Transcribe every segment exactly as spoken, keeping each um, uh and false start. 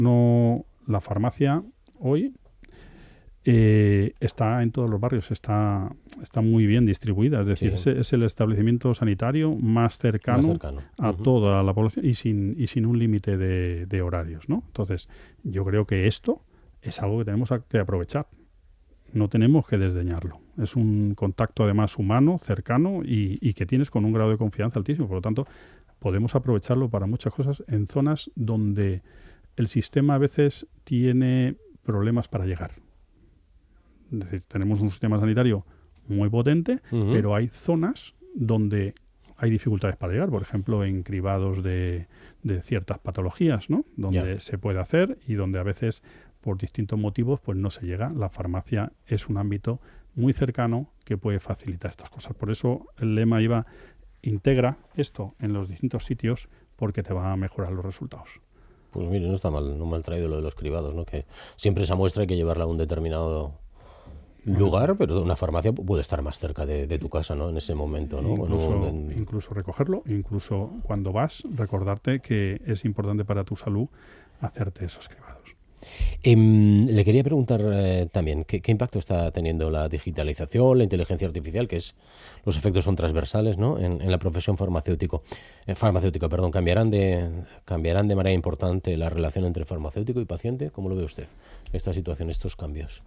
No, la farmacia hoy eh, está en todos los barrios, está, está muy bien distribuida. Es decir, Sí. es, es el establecimiento sanitario más cercano, Más cercano. a Uh-huh. toda la población y sin, y sin un límite de, de horarios, ¿no? Entonces, yo creo que esto es algo que tenemos a- que aprovechar. No tenemos que desdeñarlo. Es un contacto además humano, cercano y, y que tienes con un grado de confianza altísimo. Por lo tanto, podemos aprovecharlo para muchas cosas en zonas donde el sistema a veces tiene problemas para llegar. Es decir, tenemos un sistema sanitario muy potente, Uh-huh. pero hay zonas donde hay dificultades para llegar. Por ejemplo, en cribados de, de ciertas patologías, ¿no? Donde Ya. se puede hacer y donde a veces, por distintos motivos, pues no se llega. La farmacia es un ámbito muy cercano que puede facilitar estas cosas. Por eso el lema iba, integra esto en los distintos sitios porque te va a mejorar los resultados. Pues mire, no está mal, no mal traído lo de los cribados, ¿no? Que siempre esa muestra hay que llevarla a un determinado lugar, pero una farmacia puede estar más cerca de, de tu casa, ¿no? En ese momento, ¿no? Incluso, En un- en- incluso recogerlo, incluso cuando vas, recordarte que es importante para tu salud hacerte esos cribados. Em, le quería preguntar eh, también, ¿qué, qué impacto está teniendo la digitalización, la inteligencia artificial, que es los efectos son transversales, ¿no? en, en la profesión farmacéutico, eh, farmacéutica, perdón, cambiarán de cambiarán de manera importante la relación entre farmacéutico y paciente. ¿Cómo lo ve usted esta situación, estos cambios?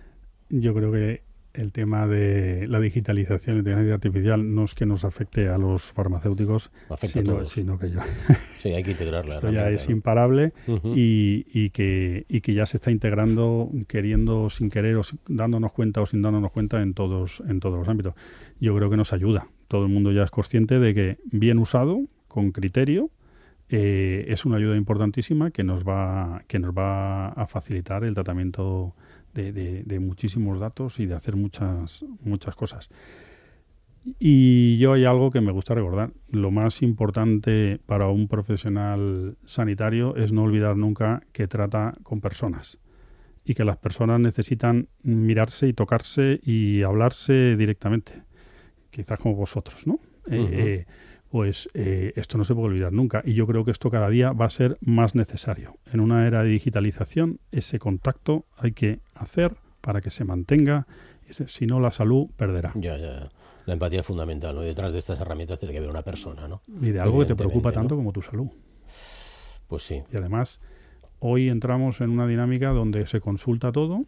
Yo creo que el tema de la digitalización y la inteligencia artificial no es que nos afecte a los farmacéuticos, Afecta a sino, todos. sino que ya, Sí, hay que integrarla. esto ya es imparable Uh-huh. y, y, que, y que ya se está integrando, queriendo, sin querer, o sin- dándonos cuenta o sin darnos cuenta en todos, en todos los ámbitos. Yo creo que nos ayuda. Todo el mundo ya es consciente de que, bien usado, con criterio, eh, es una ayuda importantísima que nos va, que nos va a facilitar el tratamiento de, de, de muchísimos datos y de hacer muchas, muchas cosas. Y yo hay algo que me gusta recordar. Lo más importante para un profesional sanitario es no olvidar nunca que trata con personas y que las personas necesitan mirarse y tocarse y hablarse directamente, quizás como vosotros, ¿no? Uh-huh. Eh, eh, pues eh, esto no se puede olvidar nunca y yo creo que esto cada día va a ser más necesario. En una era de digitalización, ese contacto hay que hacer para que se mantenga, si no la salud perderá. Ya, ya. La empatía es fundamental, ¿no? Y detrás de estas herramientas tiene que haber una persona, ¿no? Y de algo que te preocupa tanto, ¿no?, como tu salud. Pues sí. Y además, hoy entramos en una dinámica donde se consulta todo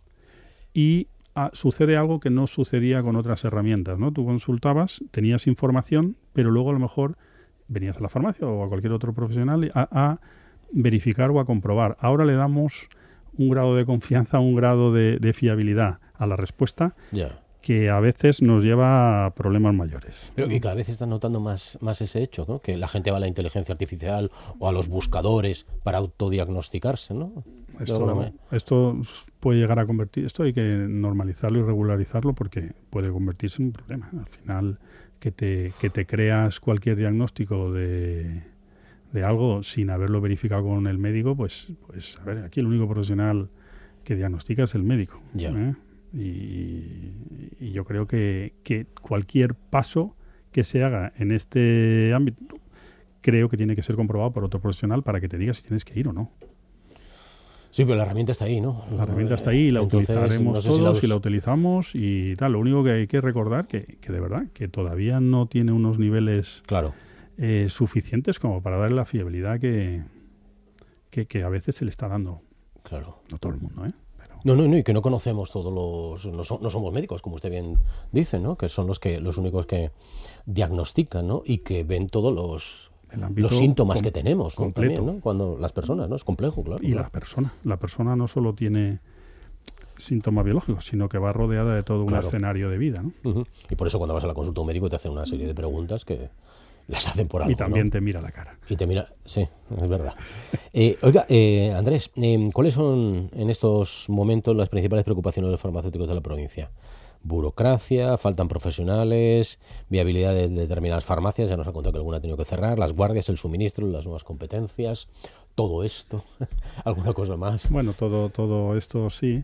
y ah, sucede algo que no sucedía con otras herramientas, ¿no? Tú consultabas, tenías información, pero luego a lo mejor venías a la farmacia o a cualquier otro profesional a, a verificar o a comprobar. Ahora le damos un grado de confianza, un grado de, de fiabilidad a la respuesta. Ya. Que a veces nos lleva a problemas mayores. Pero y cada vez están notando más, más ese hecho, ¿no? Que la gente va a la inteligencia artificial o a los buscadores para autodiagnosticarse, ¿no? Esto, esto puede llegar a convertir, esto hay que normalizarlo y regularizarlo porque puede convertirse en un problema. Al final, que te, que te creas cualquier diagnóstico de, de algo sin haberlo verificado con el médico, pues, pues a ver, aquí el único profesional que diagnostica es el médico. Ya. ¿eh? Y, y yo creo que, que cualquier paso que se haga en este ámbito creo que tiene que ser comprobado por otro profesional para que te diga si tienes que ir o no. Sí, pero la herramienta está ahí, ¿no? La herramienta está ahí y la Entonces, utilizaremos no sé todos si la, us... y la utilizamos y tal. Lo único que hay que recordar que, que de verdad que todavía no tiene unos niveles claro. eh, suficientes como para darle la fiabilidad que, que, que a veces se le está dando. Claro. No todo el mundo, ¿eh? No, no, no, y que no conocemos todos los... No, so, no somos médicos, como usted bien dice, ¿no? Que son los que los únicos que diagnostican, ¿no? Y que ven todos los, los síntomas que tenemos, ¿no? También, ¿no? Cuando las personas, ¿no? Es complejo, claro. Y claro. la persona. La persona no solo tiene síntomas biológicos, sino que va rodeada de todo un claro. escenario de vida, ¿no? Uh-huh. Y por eso cuando vas a la consulta a un médico te hacen una serie de preguntas que... las hacen por algo, y también ¿no? te mira la cara. Y te mira, sí, es verdad. Eh, oiga, eh, Andrés, eh, ¿cuáles son en estos momentos las principales preocupaciones de los farmacéuticos de la provincia? Burocracia, faltan profesionales, viabilidad de determinadas farmacias, ya nos ha contado que alguna ha tenido que cerrar, las guardias, el suministro, las nuevas competencias, todo esto, ¿alguna cosa más? Bueno, todo, todo esto sí.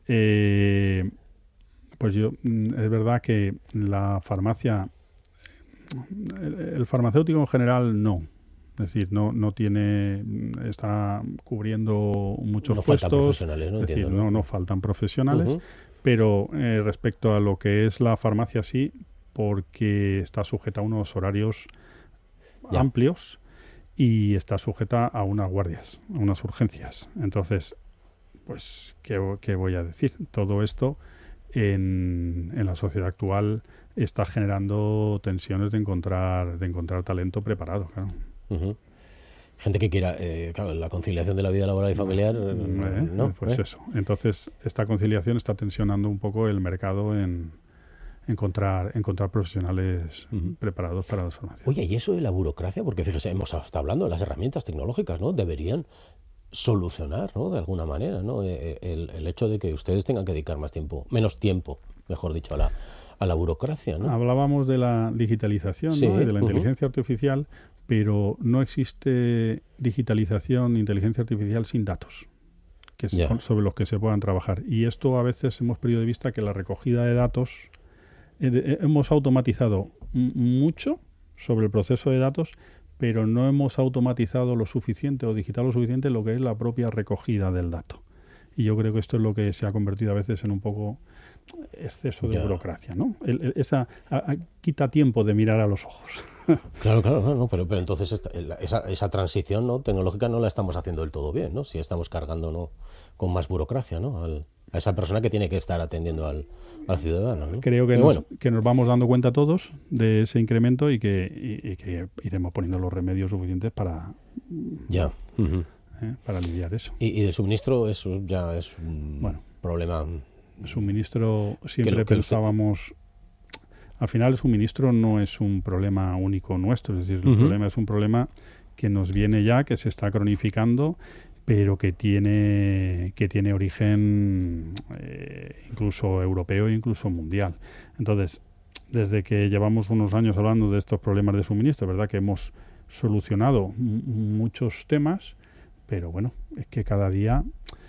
Eh, pues yo, es verdad que la farmacia... El, el farmacéutico en general no, Es decir, no, no tiene, está cubriendo muchos no puestos. faltan profesionales, ¿no? Es decir, Entiendo, no, ¿no? no faltan profesionales, Uh-huh. pero eh, respecto a lo que es la farmacia sí, porque está sujeta a unos horarios Ya. amplios y está sujeta a unas guardias, a unas urgencias. Entonces, pues, ¿qué, qué voy a decir? Todo esto en, en la sociedad actual está generando tensiones de encontrar, de encontrar talento preparado, claro. Uh-huh. Gente que quiera, eh, claro, la conciliación de la vida laboral y familiar, Eh, ¿no? Pues ¿Eh? eso. Entonces, esta conciliación está tensionando un poco el mercado en encontrar, encontrar profesionales Uh-huh. preparados para las formaciones. Oye, y eso de la burocracia, porque fíjese, hemos estado hablando de las herramientas tecnológicas, ¿no? Deberían solucionar, ¿no? De alguna manera, ¿no? El, el, el hecho de que ustedes tengan que dedicar más tiempo, menos tiempo, mejor dicho, a la, a la burocracia, ¿no? Hablábamos de la digitalización, Sí, ¿no? Y de la uh-huh. inteligencia artificial, pero no existe digitalización, inteligencia artificial sin datos que se, Ya. sobre los que se puedan trabajar. Y esto a veces hemos perdido de vista que la recogida de datos, eh, eh, hemos automatizado m- mucho sobre el proceso de datos, pero no hemos automatizado lo suficiente o digitado lo suficiente lo que es la propia recogida del dato. Y yo creo que esto es lo que se ha convertido a veces en un poco exceso de Ya. burocracia, ¿no? El, el, esa a, a, quita tiempo de mirar a los ojos. Claro, claro, no, no, pero, pero entonces esta, esa, esa transición, ¿no? Tecnológica no la estamos haciendo del todo bien, ¿no? Si estamos cargando, ¿no? Con más burocracia, ¿no? Al, a esa persona que tiene que estar atendiendo al, al ciudadano, ¿no? Creo que Pero nos, bueno. que nos vamos dando cuenta todos de ese incremento y que, y, y que iremos poniendo los remedios suficientes para, Ya. Uh-huh. eh, para aliviar eso. Y, y del suministro eso ya es un bueno, problema. El suministro siempre que lo, que pensábamos... Usted... Al final el suministro no es un problema único nuestro, es decir, el uh-huh. problema es un problema que nos viene ya, que se está cronificando, pero que tiene que tiene origen eh, incluso europeo e incluso mundial. Entonces, desde que llevamos unos años hablando de estos problemas de suministro, verdad que hemos solucionado m- muchos temas, pero bueno, es que cada día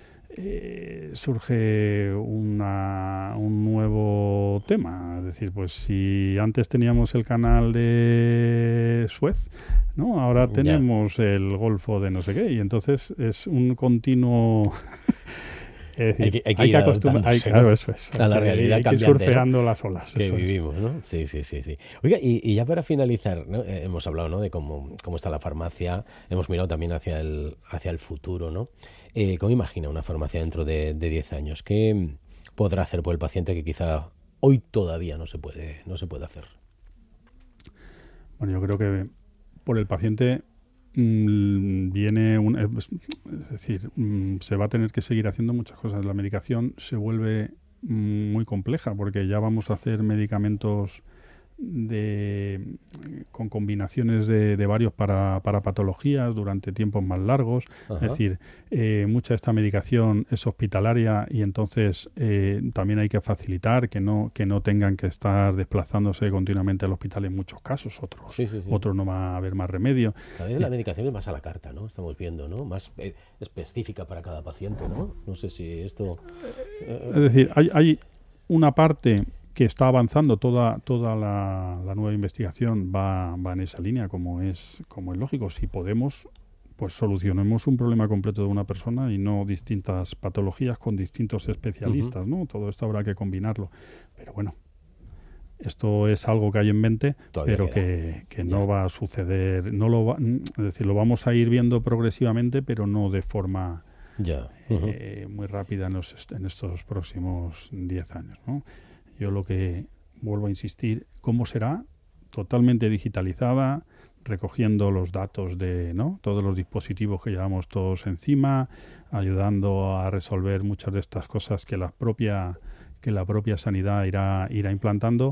Eh, surge una, un nuevo tema. Es decir, pues si antes teníamos el canal de Suez, ¿no? Ahora tenemos ya. el Golfo de no sé qué, y entonces es un continuo... Es decir, hay que, hay que, hay que acostumbrar, claro, eso es. A la realidad hay cambiante, que ir surfeando, ¿no? las olas. Que vivimos, es. ¿no? Sí, sí, sí, sí. Oiga, y, y ya para finalizar, ¿no? eh, hemos hablado, ¿no? De cómo, cómo está la farmacia, hemos mirado también hacia el, hacia el futuro, ¿no? Eh, ¿Cómo imagina una farmacia dentro de diez años? ¿Qué podrá hacer por el paciente que quizá hoy todavía no se puede, no se puede hacer? Bueno, yo creo que por el paciente mmm, viene un... Es, es decir, mmm, se va a tener que seguir haciendo muchas cosas. La medicación se vuelve mmm, muy compleja porque ya vamos a hacer medicamentos de con combinaciones de, de varios para, para patologías durante tiempos más largos. Ajá. Es decir, eh, mucha de esta medicación es hospitalaria y entonces eh, también hay que facilitar que no que no tengan que estar desplazándose continuamente al hospital en muchos casos. Otros sí, sí, sí. otros no va a haber más remedio. Cada vez la medicación es más a la carta, ¿no? Estamos viendo, ¿no? Más eh, específica para cada paciente, ¿no? No sé si esto... Eh, es decir, hay, hay una parte que está avanzando, toda toda la, la nueva investigación va, va en esa línea, como es como es lógico. Si podemos, pues solucionemos un problema completo de una persona y no distintas patologías con distintos especialistas, uh-huh. ¿no? Todo esto habrá que combinarlo. Pero bueno, esto es algo que hay en mente, Todavía pero queda. que, que no va a suceder. No lo va, es decir, lo vamos a ir viendo progresivamente, pero no de forma ya. Uh-huh. eh, muy rápida en, los, en estos próximos diez años, ¿no? Yo lo que vuelvo a insistir, ¿cómo será? Totalmente digitalizada, recogiendo los datos de, ¿no? todos los dispositivos que llevamos todos encima, ayudando a resolver muchas de estas cosas que la propia, que la propia sanidad irá, irá implantando,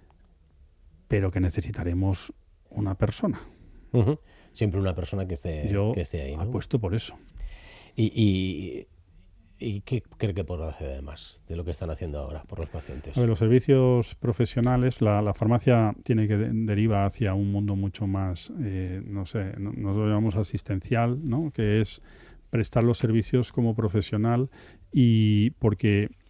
pero que necesitaremos una persona. Uh-huh. Siempre una persona que esté, Yo que esté ahí, ¿no? apuesto por eso. Y... y... ¿Y qué cree que podrá hacer además de lo que están haciendo ahora por los pacientes? A ver, los servicios profesionales, la, la farmacia tiene que de, deriva hacia un mundo mucho más, eh, no sé, no, nosotros lo llamamos asistencial, ¿no? Que es prestar los servicios como profesional y porque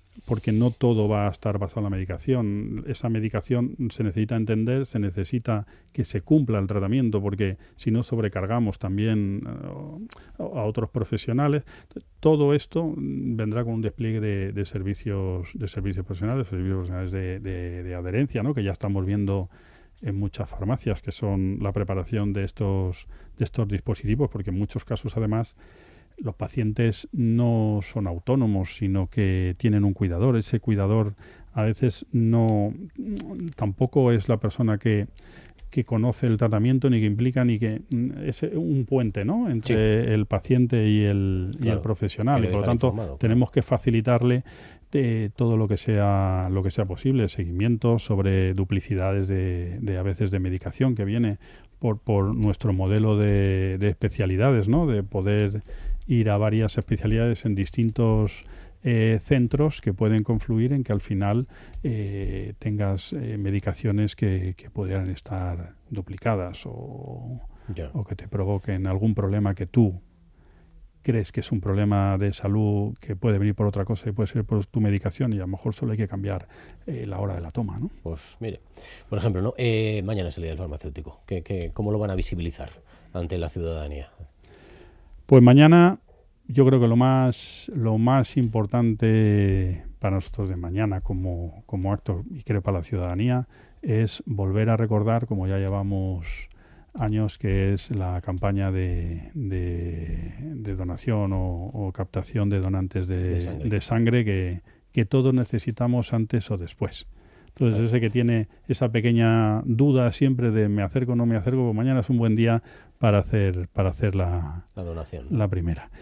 porque no todo va a estar basado en la medicación. Esa medicación se necesita entender, se necesita que se cumpla el tratamiento, porque si no sobrecargamos también uh, a otros profesionales. Todo esto vendrá con un despliegue de, de servicios de servicios profesionales, servicios profesionales de, de, de adherencia, ¿no? Que ya estamos viendo en muchas farmacias, que son la preparación de estos de estos dispositivos, porque en muchos casos además los pacientes no son autónomos, sino que tienen un cuidador. Ese cuidador a veces no tampoco es la persona que, que conoce el tratamiento, ni que implica, ni que es un puente, ¿no?, entre sí. el paciente y el, claro, y el profesional. Y por lo tanto informado, tenemos claro. que facilitarle de todo lo que sea lo que sea posible, seguimiento sobre duplicidades de, de a veces de medicación que viene por, por nuestro modelo de, de especialidades, ¿no?, de poder ir a varias especialidades en distintos eh, centros que pueden confluir en que al final eh, tengas eh, medicaciones que, que pudieran estar duplicadas o, yeah. o que te provoquen algún problema que tú crees que es un problema de salud que puede venir por otra cosa y puede ser por tu medicación, y a lo mejor solo hay que cambiar eh, la hora de la toma, ¿no? Pues mire, por ejemplo, ¿no? Eh, mañana es el Día del Farmacéutico. ¿Qué, qué, ¿Cómo lo van a visibilizar ante la ciudadanía? Pues mañana yo creo que lo más lo más importante para nosotros de mañana como, como acto, y creo para la ciudadanía, es volver a recordar, como ya llevamos años, que es la campaña de, de, de donación o, o captación de donantes de, de sangre, de sangre que, que todos necesitamos antes o después. Entonces, claro. ese que tiene esa pequeña duda siempre de me acerco o no me acerco, pues mañana es un buen día para hacer para hacer la, la donación, la primera.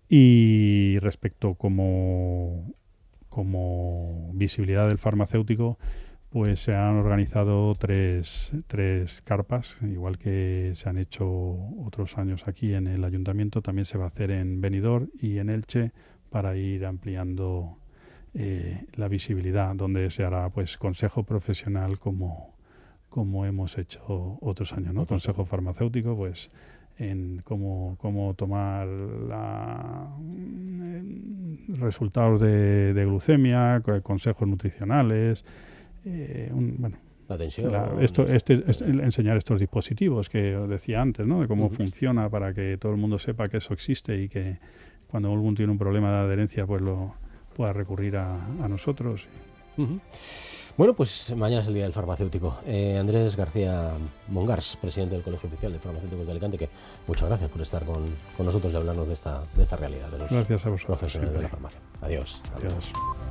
Y respecto como, como visibilidad del farmacéutico, pues se han organizado tres, tres carpas, igual que se han hecho otros años aquí en el ayuntamiento, también se va a hacer en Benidorm y en Elche, para ir ampliando eh, la visibilidad, donde se hará pues consejo profesional como, como hemos hecho otros años, ¿no? Consejo farmacéutico, pues en cómo, cómo tomar la, resultados de, de glucemia, consejos nutricionales. Eh, un, bueno, la tensión, la, esto, este, este, enseñar estos dispositivos que os decía antes, ¿no?, de cómo uh-huh. funciona, para que todo el mundo sepa que eso existe y que cuando alguno tiene un problema de adherencia pues lo pueda recurrir a, a nosotros. Uh-huh. Bueno, pues mañana es el Día del Farmacéutico. Eh, Andrés García Mongars, presidente del Colegio Oficial de Farmacéuticos de Alicante, que muchas gracias por estar con, con nosotros y hablarnos de esta, de esta realidad, de los gracias a vosotros, profesionales siempre. de la farmacia. Adiós. Adiós.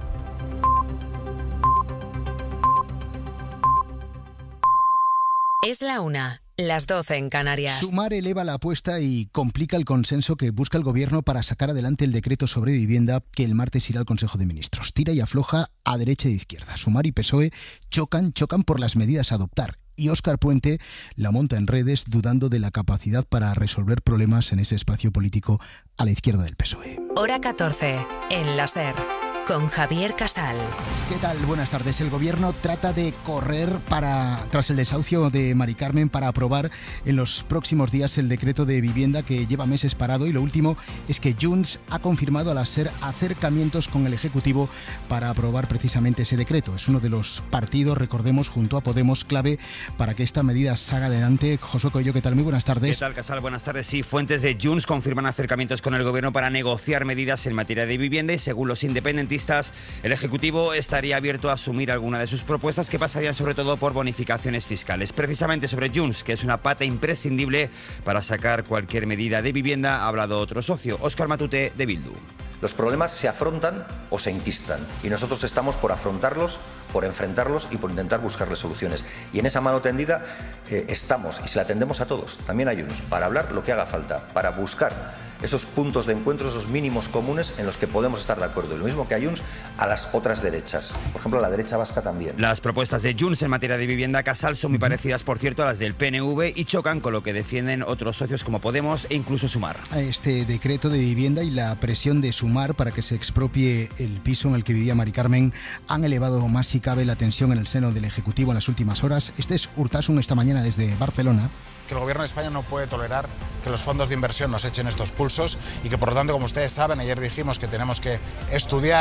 Es la una, las doce en Canarias. Sumar eleva la apuesta y complica el consenso que busca el Gobierno para sacar adelante el decreto sobre vivienda que el martes irá al Consejo de Ministros. Tira y afloja a derecha e izquierda. Sumar y P S O E chocan, chocan por las medidas a adoptar. Y Óscar Puente la monta en redes, dudando de la capacidad para resolver problemas en ese espacio político a la izquierda del P S O E. Hora catorce, en la SER, con Javier Casal. ¿Qué tal? Buenas tardes. El Gobierno trata de correr para tras el desahucio de Mari Carmen para aprobar en los próximos días el decreto de vivienda que lleva meses parado, y lo último es que Junts ha confirmado a la SER acercamientos con el Ejecutivo para aprobar precisamente ese decreto. Es uno de los partidos, recordemos, junto a Podemos, clave para que esta medida salga adelante. Josué Coello, ¿qué tal? Muy buenas tardes. ¿Qué tal, Casal? Buenas tardes. Sí, fuentes de Junts confirman acercamientos con el Gobierno para negociar medidas en materia de vivienda, y según los independentistas, el Ejecutivo estaría abierto a asumir alguna de sus propuestas, que pasarían sobre todo por bonificaciones fiscales. Precisamente sobre Junts, que es una pata imprescindible para sacar cualquier medida de vivienda, ha hablado otro socio, Óscar Matute, de Bildu. Los problemas se afrontan o se enquistan, y nosotros estamos por afrontarlos, por enfrentarlos y por intentar buscarles soluciones. Y en esa mano tendida eh, estamos, y se la tendemos a todos, también a Junts, para hablar lo que haga falta, para buscar esos puntos de encuentro, esos mínimos comunes en los que podemos estar de acuerdo. Y lo mismo que a Junts, a las otras derechas. Por ejemplo, a la derecha vasca también. Las propuestas de Junts en materia de vivienda, Casal, son muy parecidas, por cierto, a las del P N V, y chocan con lo que defienden otros socios como Podemos e incluso Sumar. Este decreto de vivienda y la presión de Sumar para que se expropie el piso en el que vivía Mari Carmen han elevado más si cabe la tensión en el seno del Ejecutivo en las últimas horas. Este es Urtasun esta mañana desde Barcelona. Que el Gobierno de España no puede tolerar que los fondos de inversión nos echen estos pulsos, y que, por lo tanto, como ustedes saben, ayer dijimos que tenemos que estudiar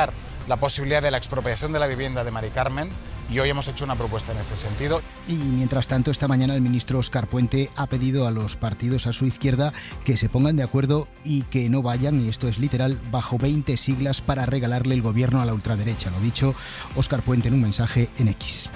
la posibilidad de la expropiación de la vivienda de Mari Carmen y hoy hemos hecho una propuesta en este sentido. Y mientras tanto, esta mañana el ministro Óscar Puente ha pedido a los partidos a su izquierda que se pongan de acuerdo y que no vayan, y esto es literal, bajo veinte siglas para regalarle el gobierno a la ultraderecha. Lo dicho Óscar Puente en un mensaje en X.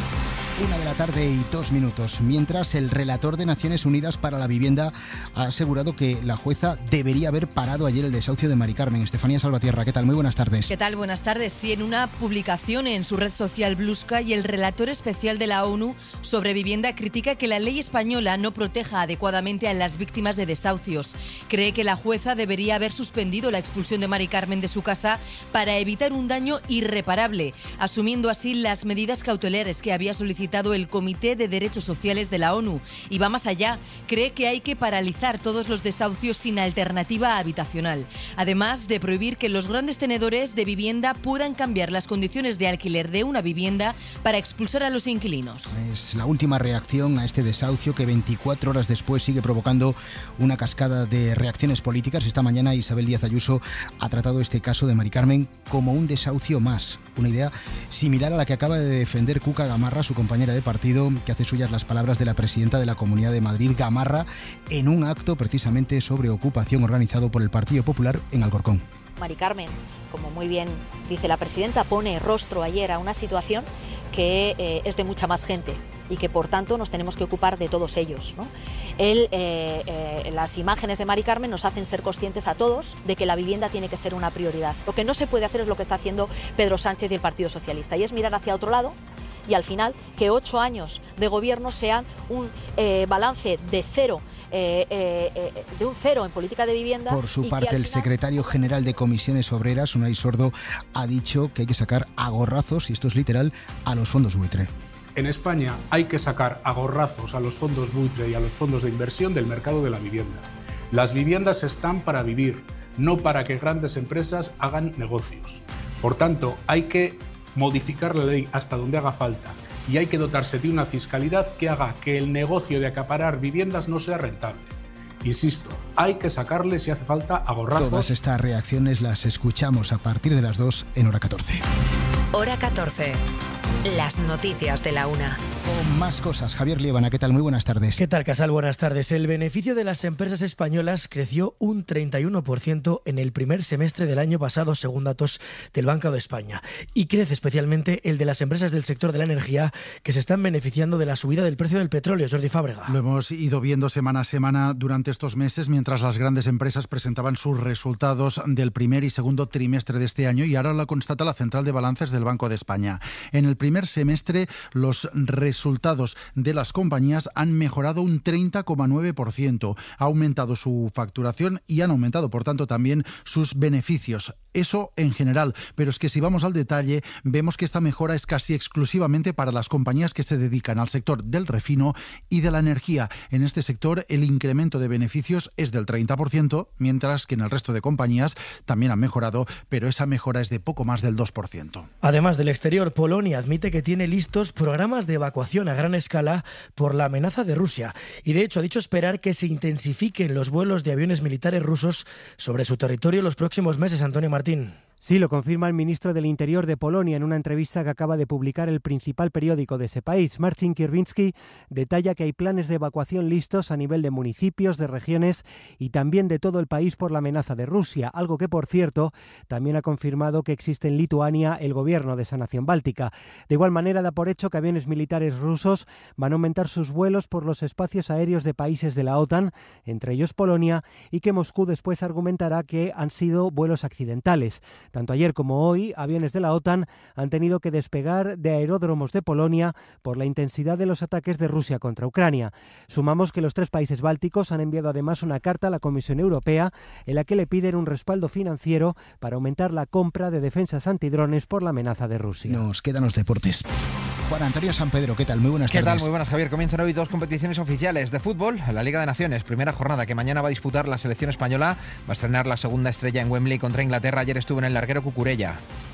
Una de la tarde y dos minutos. Mientras, el relator de Naciones Unidas para la Vivienda ha asegurado que la jueza debería haber parado ayer el desahucio de Mari Carmen. Estefanía Salvatierra, ¿qué tal? Muy buenas tardes. ¿Qué tal? Buenas tardes. Sí, en una publicación en su red social Blue Sky, el relator especial de la ONU sobre vivienda critica que la ley española no proteja adecuadamente a las víctimas de desahucios. Cree que la jueza debería haber suspendido la expulsión de Mari Carmen de su casa para evitar un daño irreparable, asumiendo así las medidas cautelares que había solicitado el Comité de Derechos Sociales de la ONU. Y va más allá, cree que hay que paralizar todos los desahucios sin alternativa habitacional, además de prohibir que los grandes tenedores de vivienda puedan cambiar las condiciones de alquiler de una vivienda para expulsar a los inquilinos. Es la última reacción a este desahucio que veinticuatro horas después sigue provocando una cascada de reacciones políticas. Esta mañana Isabel Díaz Ayuso ha tratado este caso de Mari Carmen como un desahucio más, una idea similar a la que acaba de defender Cuca Gamarra, su compañera de partido, que hace suyas las palabras de la presidenta de la Comunidad de Madrid, Gamarra, en un acto precisamente sobre ocupación organizado por el Partido Popular en Alcorcón. Mari Carmen, como muy bien dice la presidenta, pone rostro ayer a una situación que eh, es de mucha más gente y que por tanto nos tenemos que ocupar de todos ellos, ¿no? Él, eh, eh, las imágenes de Mari Carmen nos hacen ser conscientes a todos de que la vivienda tiene que ser una prioridad. Lo que no se puede hacer es lo que está haciendo Pedro Sánchez y el Partido Socialista, y es mirar hacia otro lado y al final que ocho años de gobierno sean un eh, balance de cero, eh, eh, eh, de un cero en política de vivienda. Por su parte, el final... secretario general de Comisiones Obreras, Unai Sordo, ha dicho que hay que sacar a gorrazos, y esto es literal, a los fondos buitre. En España hay que sacar a gorrazos a los fondos buitre y a los fondos de inversión del mercado de la vivienda. Las viviendas están para vivir, no para que grandes empresas hagan negocios. Por tanto, hay que modificar la ley hasta donde haga falta y hay que dotarse de una fiscalidad que haga que el negocio de acaparar viviendas no sea rentable. Insisto, hay que sacarle, si hace falta, a gorrazos. Todas estas reacciones las escuchamos a partir de las dos en Hora catorce. Hora catorce. Las noticias de la una. Con más cosas, Javier Liébana, ¿qué tal? Muy buenas tardes. ¿Qué tal, Casal? Buenas tardes. El beneficio de las empresas españolas creció un treinta y uno por ciento en el primer semestre del año pasado, según datos del Banco de España. Y crece especialmente el de las empresas del sector de la energía, que se están beneficiando de la subida del precio del petróleo. Jordi Fábrega. Lo hemos ido viendo semana a semana durante estos meses, mientras las grandes empresas presentaban sus resultados del primer y segundo trimestre de este año, y ahora lo constata la Central de Balances del Banco de España. En el primer semestre, los resultados de las compañías han mejorado un treinta coma nueve por ciento. Ha aumentado su facturación y han aumentado, por tanto, también sus beneficios. Eso en general, pero es que si vamos al detalle, vemos que esta mejora es casi exclusivamente para las compañías que se dedican al sector del refino y de la energía. En este sector, el incremento de beneficios es del treinta por ciento, mientras que en el resto de compañías también han mejorado, pero esa mejora es de poco más del dos por ciento. Además del exterior, Polonia admite que tiene listos programas de evacuación a gran escala por la amenaza de Rusia, y de hecho ha dicho esperar que se intensifiquen los vuelos de aviones militares rusos sobre su territorio los próximos meses. Antonio Martín. Sí, lo confirma el ministro del Interior de Polonia en una entrevista que acaba de publicar el principal periódico de ese país. Marcin Kierwiński detalla que hay planes de evacuación listos a nivel de municipios, de regiones y también de todo el país por la amenaza de Rusia, algo que, por cierto, también ha confirmado que existe en Lituania el gobierno de esa nación báltica. De igual manera, da por hecho que aviones militares rusos van a aumentar sus vuelos por los espacios aéreos de países de la OTAN, entre ellos Polonia, y que Moscú después argumentará que han sido vuelos accidentales. Tanto ayer como hoy, aviones de la OTAN han tenido que despegar de aeródromos de Polonia por la intensidad de los ataques de Rusia contra Ucrania. Sumamos que los tres países bálticos han enviado además una carta a la Comisión Europea en la que le piden un respaldo financiero para aumentar la compra de defensas antidrones por la amenaza de Rusia. Nos quedan los deportes. Juan Antonio San Pedro, ¿qué tal? Muy buenas tardes. ¿Qué tal? Muy buenas, Javier. Comienzan hoy dos competiciones oficiales de fútbol. La Liga de Naciones, primera jornada que mañana va a disputar la selección española. Va a estrenar la segunda estrella en Wembley contra Inglaterra. Ayer estuvo en el larguero Cucurella.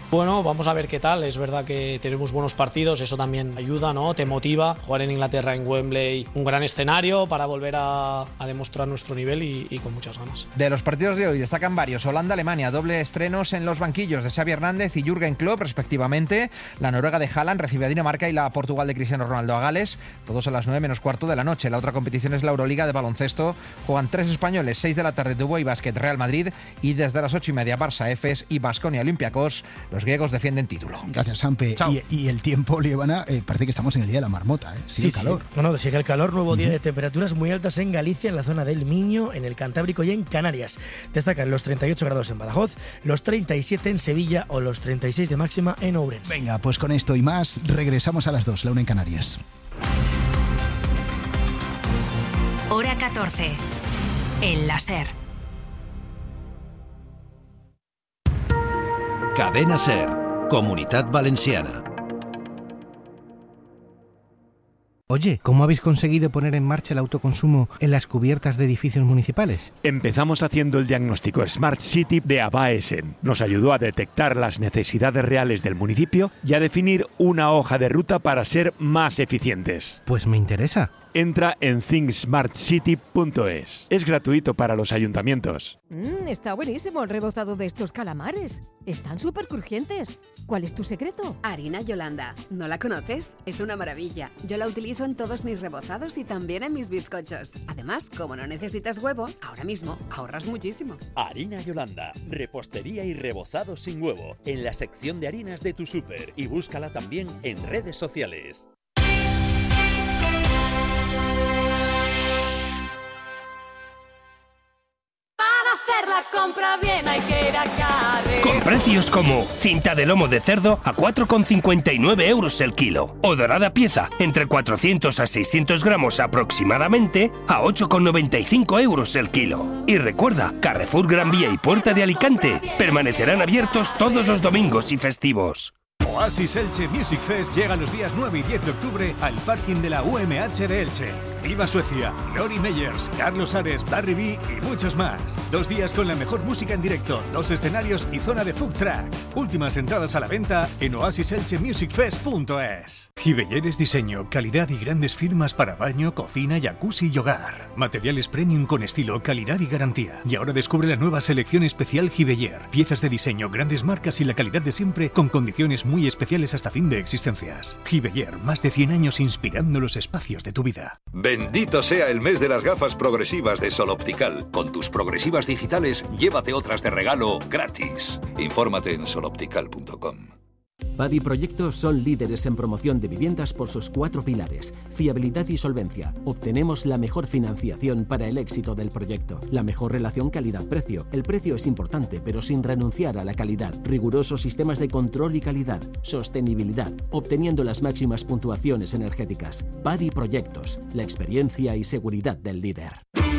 Bueno, vamos a ver qué tal. Es verdad que tenemos buenos partidos, eso también ayuda, ¿no? Te motiva. Jugar en Inglaterra, en Wembley, un gran escenario para volver a, a demostrar nuestro nivel y, y con muchas ganas. De los partidos de hoy destacan varios. Holanda-Alemania, doble estrenos en los banquillos de Xavi Hernández y Jürgen Klopp, respectivamente. La Noruega de Haaland recibe a Dinamarca y la Portugal de Cristiano Ronaldo a Gales, todos a las nueve menos cuarto de la noche. La otra competición es la Euroliga de baloncesto. Juegan tres españoles, seis de la tarde, Dubái Basket Real Madrid, y desde las ocho y media Barça Efes y Baskonia Olympiacos. Los griegos defienden título. Gracias, Sampe. Y, y el tiempo, Liebana, eh, parece que estamos en el día de la marmota, ¿eh? Sigue sí, el calor. Sí. No, no, sigue el calor. Nuevo uh-huh. día de temperaturas muy altas en Galicia, en la zona del Miño, en el Cantábrico y en Canarias. Destacan los treinta y ocho grados en Badajoz, los treinta y siete en Sevilla o los treinta y seis de máxima en Ourense. Venga, pues con esto y más regresamos a las dos, la una en Canarias. Hora catorce. En la SER. Cadena SER, Comunitat Valenciana. Oye, ¿cómo habéis conseguido poner en marcha el autoconsumo en las cubiertas de edificios municipales? Empezamos haciendo el diagnóstico Smart City de Abaesen. Nos ayudó a detectar las necesidades reales del municipio y a definir una hoja de ruta para ser más eficientes. Pues me interesa. Entra en think smart city punto es. Es gratuito para los ayuntamientos. Mm, está buenísimo el rebozado de estos calamares. Están súper crujientes. ¿Cuál es tu secreto? Harina Yolanda. ¿No la conoces? Es una maravilla. Yo la utilizo en todos mis rebozados y también en mis bizcochos. Además, como no necesitas huevo, ahora mismo ahorras muchísimo. Harina Yolanda. Repostería y rebozado sin huevo. En la sección de harinas de tu súper. Y búscala también en redes sociales. La compra bien hay que ir a Carre. Con precios como cinta de lomo de cerdo a cuatro con cincuenta y nueve euros el kilo o dorada pieza entre cuatrocientos a seiscientos gramos aproximadamente a ocho con noventa y cinco euros el kilo. Y recuerda, Carrefour Gran Vía y Puerta de Alicante permanecerán abiertos todos los domingos y festivos. Oasis Elche Music Fest llega los días nueve y diez de octubre al parking de la U M H de Elche. Viva Suecia, Lori Meyers, Carlos Ares, Barry B y muchos más. Dos días con la mejor música en directo, dos escenarios y zona de food tracks. Últimas entradas a la venta en oasis elche music fest punto es. Givelleres Diseño, calidad y grandes firmas para baño, cocina, jacuzzi y hogar. Materiales premium con estilo, calidad y garantía. Y ahora descubre la nueva selección especial Giveller. Piezas de diseño, grandes marcas y la calidad de siempre con condiciones muy especiales hasta fin de existencias. Giveller, más de cien años inspirando los espacios de tu vida. Bendito sea el mes de las gafas progresivas de Sol Optical. Con tus progresivas digitales, llévate otras de regalo gratis. Infórmate en sol optical punto com. Padi Proyectos son líderes en promoción de viviendas por sus cuatro pilares: fiabilidad y solvencia. Obtenemos la mejor financiación para el éxito del proyecto. La mejor relación calidad-precio. El precio es importante, pero sin renunciar a la calidad. Rigurosos sistemas de control y calidad. Sostenibilidad, obteniendo las máximas puntuaciones energéticas. Padi Proyectos, la experiencia y seguridad del líder.